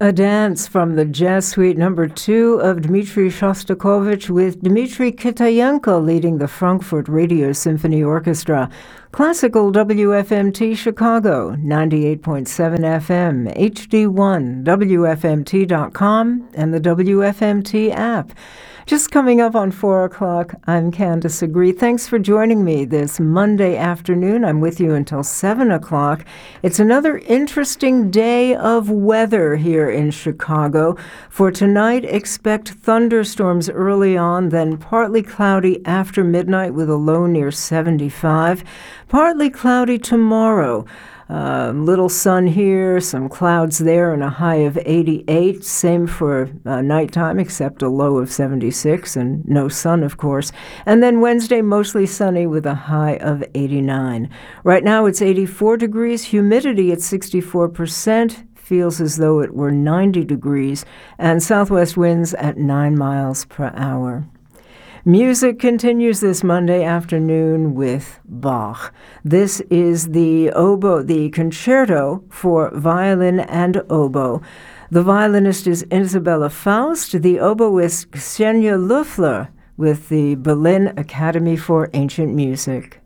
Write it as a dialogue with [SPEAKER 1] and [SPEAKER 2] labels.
[SPEAKER 1] A dance from the Jazz Suite number 2 of Dmitri Shostakovich with Dmitri Kitayenko leading the Frankfurt Radio Symphony Orchestra. Classical WFMT Chicago, 98.7 FM, HD1, WFMT.com, and the WFMT app. Just coming up on 4 o'clock, I'm Candace Agree. Thanks for joining me this Monday afternoon. I'm with you until 7 o'clock. It's another interesting day of weather here in Chicago. For tonight, expect thunderstorms early on, then partly cloudy after midnight with a low near 75. Partly cloudy tomorrow. Little sun here, some clouds there, and a high of 88. Same for nighttime, except a low of 76 and no sun, of course. And then Wednesday, mostly sunny with a high of 89. Right now, it's 84 degrees, humidity at 64%. Feels as though it were 90 degrees, and southwest winds at 9 miles per hour. Music continues this Monday afternoon with Bach. This is the concerto for violin and oboe. The violinist is Isabella Faust. The oboist Ksenia Loeffler with the Berlin Academy for Ancient Music.